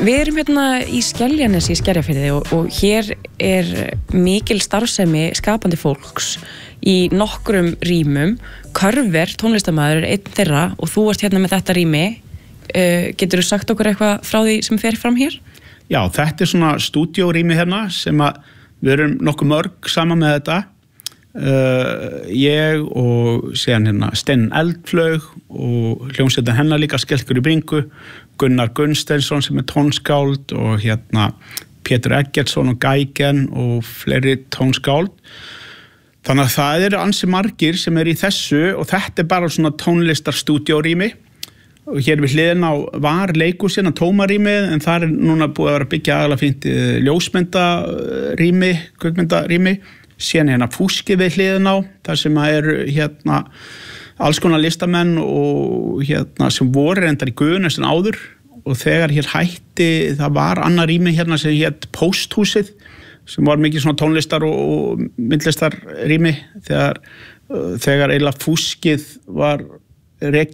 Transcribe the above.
Við erum hérna í Skeljanesi í Skerjafirði og hér mikil starfsemi skapandi fólks í nokkrum rýmum. Körver, tónlistarmaður, einn þeirra og þú varst hérna með þetta rými. Geturðu sagt okkur eitthvað frá því sem fer fram hér? Já, þetta svona stúdíórými hérna sem að við erum nokkuð mörg saman með þetta. Ég og síðan hérna Steinn Eldflaug og hljómsveitin hennar líka Skelkur í bringu, Gunnar Gunnsteinsson sem tónskáld og hérna Pétur Eggertsson og Geigen og fleiri tónskáld. Þannig að það eru ansi margir sem í þessu og þetta bara svona tónlistarstúdíórými. Og hér við hliðina á var leikhúsið tómarýmið en það núna búið að vera byggja aðalega fínt ljósmyndarými, kvikmyndarými. Síðan hérna fúski við hliðina á, þar sem hérna alls konar listamenn og hérna sem voru reyndar í Guðunes en áður og þegar hér hætti, það var annar rými hérna sem hét Pósthúsið sem var mikið svona tónlistar og myndlistar rými þegar eiginlega fúskið var rekið